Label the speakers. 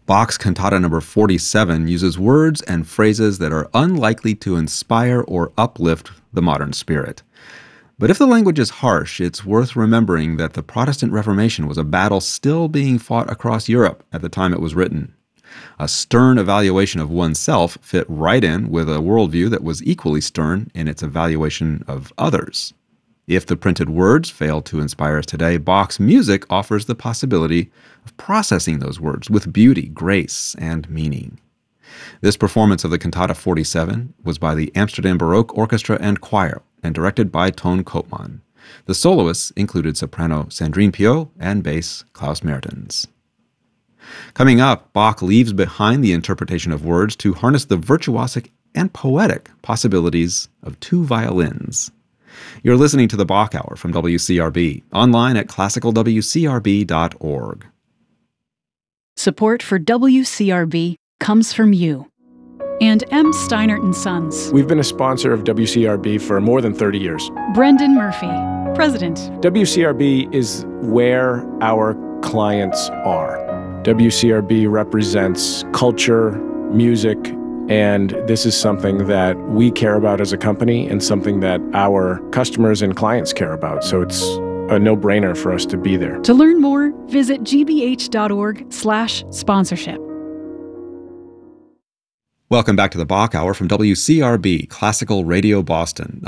Speaker 1: Bach's Cantata No. 47 uses words and phrases that are unlikely to inspire or uplift the modern spirit. But if the language is harsh, it's worth remembering that the Protestant Reformation was a battle still being fought across Europe at the time it was written. A stern evaluation of oneself fit right in with a worldview that was equally stern in its evaluation of others. If the printed words fail to inspire us today, Bach's music offers the possibility of processing those words with beauty, grace, and meaning. This performance of the Cantata 47 was by the Amsterdam Baroque Orchestra and Choir and directed by Toon Koopman. The soloists included soprano Sandrine Piot and bass Klaus Mertens. Coming up, Bach leaves behind the interpretation of words to harness the virtuosic and poetic possibilities of two violins. You're listening to the Bach Hour from WCRB, online at classicalwcrb.org.
Speaker 2: Support for WCRB comes from you and M. Steinert & Sons.
Speaker 3: We've been a sponsor of WCRB for more than 30 years.
Speaker 2: Brendan Murphy, President.
Speaker 3: WCRB is where our clients are. WCRB represents culture, music, and this is something that we care about as a company and something that our customers and clients care about. So it's a no-brainer for us to be there.
Speaker 2: To learn more, visit gbh.org/sponsorship.
Speaker 1: Welcome back to the Bach Hour from WCRB, Classical Radio Boston.